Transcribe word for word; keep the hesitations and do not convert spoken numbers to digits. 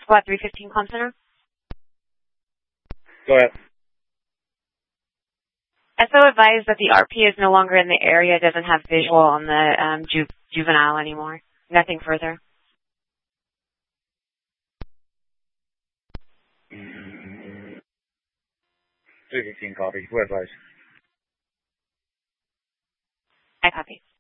Squad three fifteen Club Center. Go ahead. S O advised that the R P is no longer in the area, doesn't have visual on the um, ju juvenile anymore. Nothing further. three fifteen copy. Who advised? I copy.